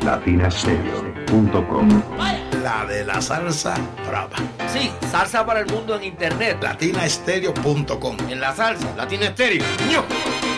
latinastereo.com. La de la salsa brava. Sí, salsa para el mundo en internet. latinastereo.com. En la salsa, Latina Estéreo.